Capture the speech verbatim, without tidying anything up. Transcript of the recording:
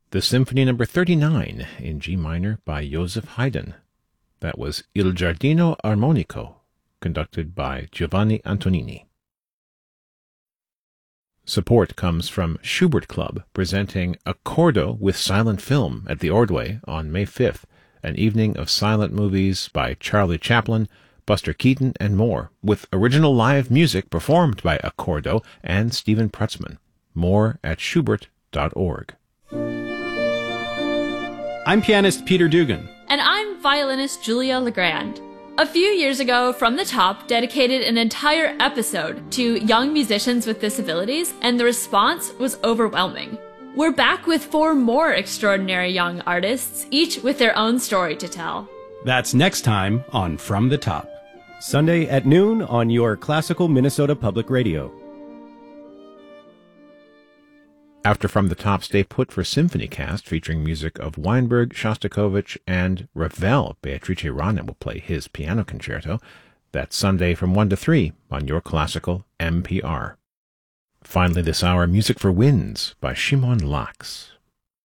the Symphony Number thirty-nine in G minor by Joseph Haydn. That was Il Giardino Armonico, conducted by Giovanni Antonini. Support comes from Schubert Club, presenting Accordo with Silent Film at the Ordway on May fifth, an evening of silent movies by Charlie Chaplin, Buster Keaton, and more, with original live music performed by Accordo and Stephen Prutzman. More at schubert dot org. I'm pianist Peter Dugan. And I'm violinist Julia Legrand. A few years ago, From the Top dedicated an entire episode to young musicians with disabilities, and the response was overwhelming. We're back with four more extraordinary young artists, each with their own story to tell. That's next time on From the Top. Sunday at noon on your classical Minnesota Public Radio. After From the Top, stay put for Symphony Cast, featuring music of Weinberg, Shostakovich, and Ravel. Beatrice Rana will play his piano concerto. That's Sunday from one to three on your classical M P R. Finally this hour, Music for Winds by Shimon Laks.